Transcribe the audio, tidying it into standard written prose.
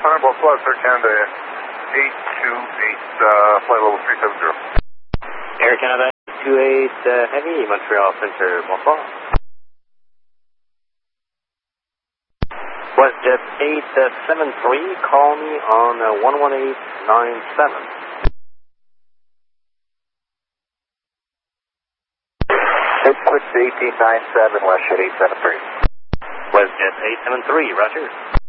Bonsoir, Sir Canada 828, flight level 370. Air Canada 28 Heavy, Montreal Center, bonsoir. WestJet 873, call me on 11897. Switch to 1897, WestJet 873. WestJet 873, roger.